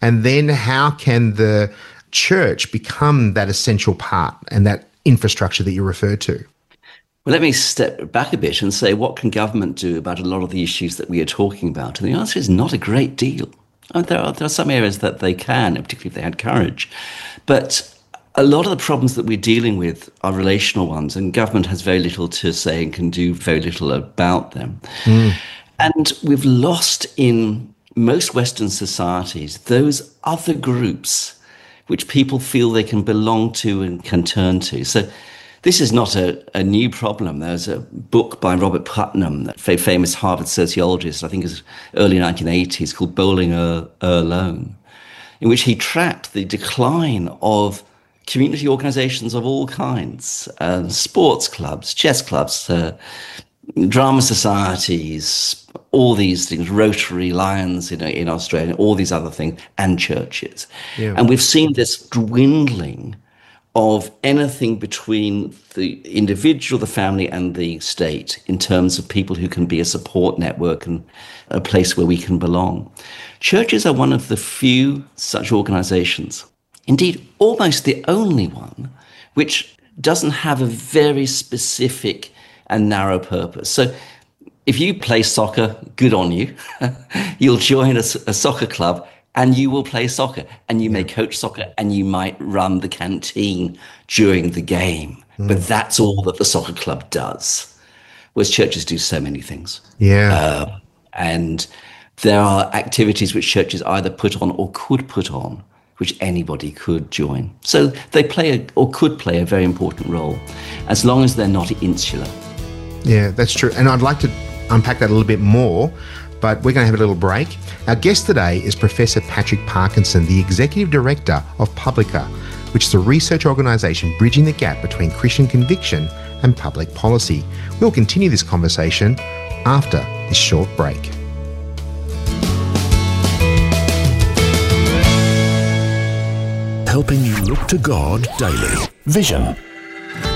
And then how can the church become that essential part and that infrastructure that you referred to? Well, let me step back a bit and say, what can government do about a lot of the issues that we are talking about? And the answer is not a great deal. There are some areas that they can, particularly if they had courage. But a lot of the problems that we're dealing with are relational ones, and government has very little to say and can do very little about them. And we've lost in most Western societies those other groups which people feel they can belong to and can turn to. So this is not a new problem. There's a book by Robert Putnam, a very famous Harvard sociologist, I think it's early 1980s, called Bowling Alone, in which he tracked the decline of community organizations of all kinds, sports clubs, chess clubs, drama societies, all these things, Rotary, Lions in Australia, all these other things, and churches. Yeah. And we've seen this dwindling of anything between the individual, the family, and the state in terms of people who can be a support network and a place where we can belong. Churches are one of the few such organizations, indeed almost the only one, which doesn't have a very specific and narrow purpose. So if you play soccer, good on you. You'll join a soccer club and you will play soccer, and you may coach soccer, and you might run the canteen during the game. But that's all that the soccer club does, whereas churches do so many things. Yeah. And there are activities which churches either put on or could put on, which anybody could join. So they play or could play a very important role, as long as they're not insular. Yeah, that's true. And I'd like to unpack that a little bit more, but we're going to have a little break. Our guest today is Professor Patrick Parkinson, the Executive Director of Publica, which is a research organisation bridging the gap between Christian conviction and public policy. We'll continue this conversation after this short break. Helping you look to God daily. Vision